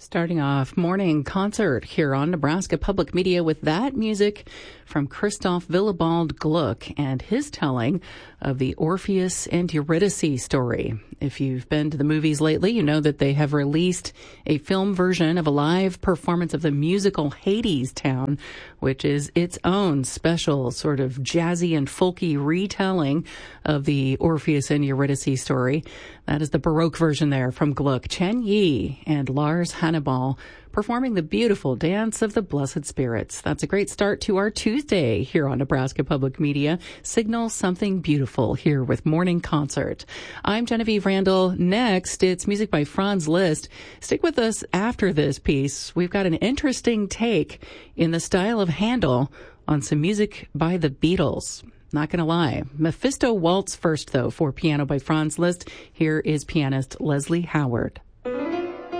Starting off morning concert here on Nebraska Public Media with that music from Christoph Willibald Gluck and his telling of the Orpheus and Eurydice story. If you've been to the movies lately, you know that they have released a film version of a live performance of the musical Hadestown, which is its own special sort of jazzy and folky retelling of the Orpheus and Eurydice story. That is the Baroque version there from Gluck, Chen Yi, and Lars Hannibal performing the beautiful Dance of the Blessed Spirits. That's a great start to our Tuesday here on Nebraska Public Media. Signal something beautiful here with Morning Concert. I'm Genevieve Randall. Next, it's music by Franz Liszt. Stick with us after this piece. We've got an interesting take in the style of Handel on some music by the Beatles. Not going to lie. Mephisto Waltz first, though, for piano by Franz Liszt. Here is pianist Leslie Howard.